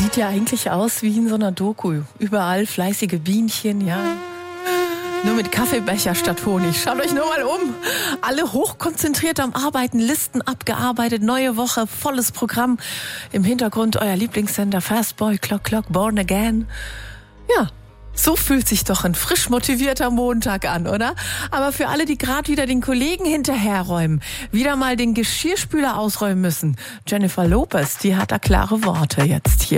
Sieht ja eigentlich aus wie in so einer Doku. Überall fleißige Bienchen, ja. Nur mit Kaffeebecher statt Honig. Schaut euch nur mal um. Alle hochkonzentriert am Arbeiten, Listen abgearbeitet, neue Woche, volles Programm. Im Hintergrund euer Lieblingssender Fastboy, Clock Clock, Born Again. Ja, so fühlt sich doch ein frisch motivierter Montag an, oder? Aber für alle, die gerade wieder den Kollegen hinterherräumen, wieder mal den Geschirrspüler ausräumen müssen, Jennifer Lopez, die hat da klare Worte jetzt hier.